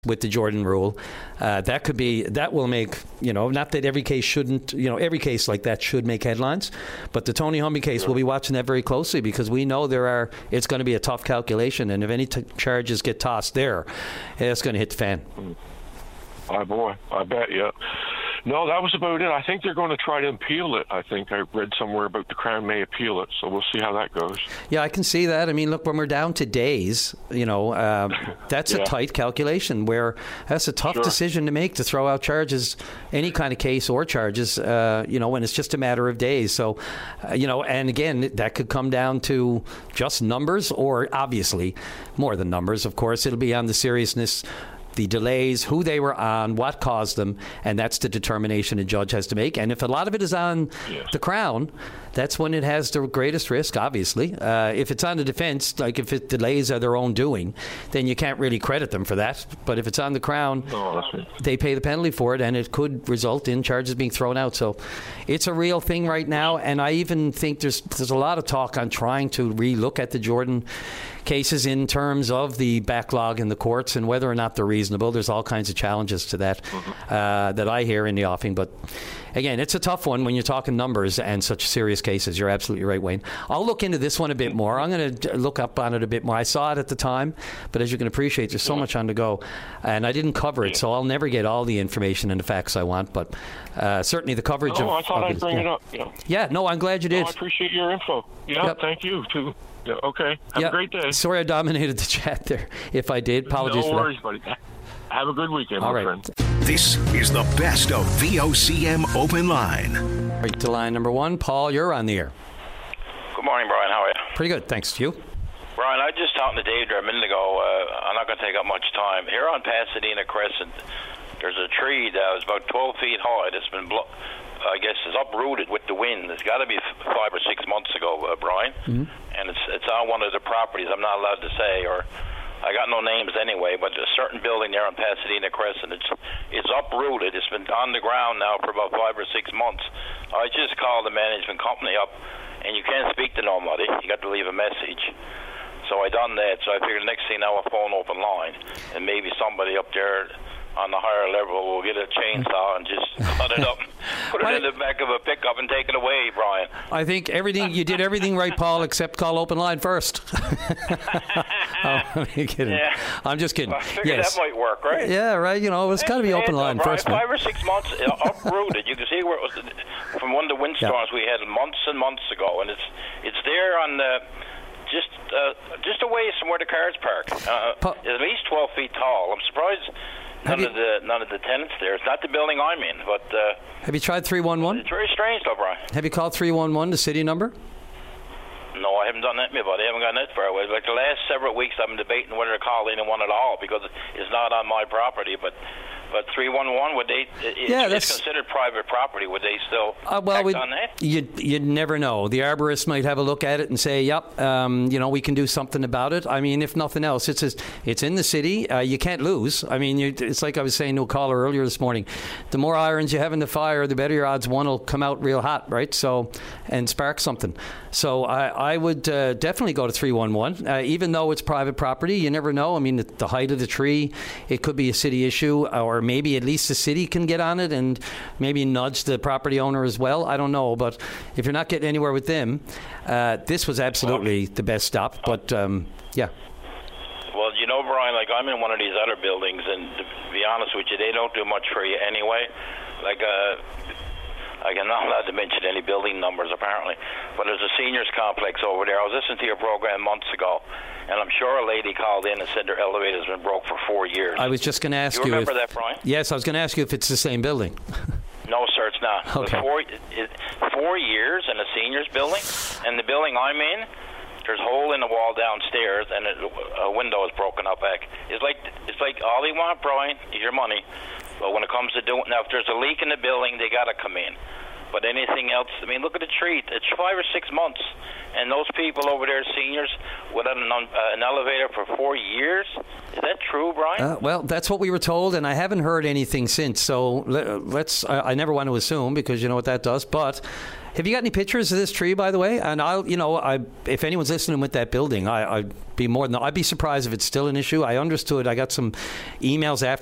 with the Jordan rule. That will make, not that every case shouldn't, every case like that should make headlines, but the Tony Humby case, we'll be watching that very closely because we know it's going to be a tough calculation, and if any charges get tossed there, it's going to hit the fan. Oh boy, I bet, yeah. No, that was about it. I think they're going to try to appeal it. I think I read somewhere about the Crown may appeal it, so we'll see how that goes. Yeah, I can see that. I mean, look, when we're down to days, that's a tight calculation where that's a tough decision to make, to throw out charges, any kind of case or charges, when it's just a matter of days. So, and again, that could come down to just numbers, or obviously more than numbers, of course. It'll be on the seriousness, the delays, who they were on, what caused them, and that's the determination a judge has to make. And if a lot of it is on the Crown, that's when it has the greatest risk, obviously. If it's on the defense, like if it delays are their own doing, then you can't really credit them for that. But if it's on the Crown, they pay the penalty for it, and it could result in charges being thrown out. So it's a real thing right now, and I even think there's a lot of talk on trying to re-look at the Jordan cases in terms of the backlog in the courts and whether or not they're reasonable. There's all kinds of challenges to that that I hear in the offing. But again, it's a tough one when you're talking numbers and such serious cases. You're absolutely right, Wayne. I'll look into this one a bit more. I'm going to look up on it a bit more. I saw it at the time, but as you can appreciate, there's so much on the go. And I didn't cover it, so I'll never get all the information and the facts I want. But certainly the coverage of... I thought I'd bring it up. Yeah, no, I'm glad you did. I appreciate your info. Yeah, thank you, too. Yeah, okay. Have a great day. Sorry I dominated the chat there. If I did, apologies for that. No worries, buddy. Have a good weekend, all my right. friend. This is the best of VOCM Open Line. Right to line number one. Paul, you're on the air. Good morning, Brian. How are you? Pretty good, thanks to you. Brian, I just talked to Dave there a minute ago. I'm not going to take up much time. Here on Pasadena Crescent, there's a tree that was about 12 feet high that's been I guess it's uprooted with the wind. It's got to be 5 or 6 months ago, Brian. Mm-hmm. And it's on one of the properties. I'm not allowed to say, or I got no names anyway, but a certain building there on Pasadena Crescent, it's uprooted. It's been on the ground now for about 5 or 6 months. I just called the management company up, and you can't speak to nobody. You got to leave a message. So I done that. So I figured the next thing now, a phone open line, and maybe somebody up there on the higher level will get a chainsaw and just cut it up, put it in the back of a pickup and take it away, Brian. I think you did everything right, Paul, except call open line first. I'm kidding. Yeah. I'm just kidding. I figured that might work, right? Yeah, right. It's got to be open line first. 5 or 6 months uprooted. You can see where it was from one of the windstorms we had months and months ago, and it's there on the just away from where the cars park. At least 12 feet tall. I'm surprised. None of the tenants there. It's not the building I'm in, but... have you tried 311? It's very strange, though, Brian. Have you called 311, the city number? No, I haven't done that, my buddy. I haven't gotten that far away. Like the last several weeks, I've been debating whether to call anyone at all because it's not on my property, but 311, would they? It's considered private property. Would they still act on that? You'd never know. The arborist might have a look at it and say, "Yep, we can do something about it." I mean, if nothing else, it's in the city. You can't lose. I mean, it's like I was saying to a caller earlier this morning. The more irons you have in the fire, the better your odds one will come out real hot, right? So, and spark something. So I would definitely go to 311, even though it's private property. You never know. I mean, the height of the tree, it could be a city issue, or maybe at least the city can get on it and maybe nudge the property owner as well. I don't know, but if you're not getting anywhere with them, this was absolutely the best stop. But yeah. Well, Brian, like I'm in one of these other buildings, and to be honest with you, they don't do much for you anyway. Like I'm not allowed to mention any building numbers, apparently, but there's a seniors complex over there. I was listening to your program months ago, and I'm sure a lady called in and said their elevator's been broke for 4 years. I was just going to ask you. You remember that, Brian? Yes, I was going to ask you if it's the same building. No, sir, it's not. Okay. 4 years in a seniors building, and the building I'm in, there's a hole in the wall downstairs, and a window is broken up back. It's like all they want, Brian, is your money. But when it comes to doing, now if there's a leak in the building, they got to come in. But anything else, I mean, look at the tree. It's 5 or 6 months. and those people over there, seniors, without an elevator for 4 years. Is that true, Brian? Well, that's what we were told, and I haven't heard anything since. So let's. I never want to assume, because you know what that does. But have you got any pictures of this tree, by the way? And if anyone's listening with that building, I'd be surprised if it's still an issue. I understood. I got some emails after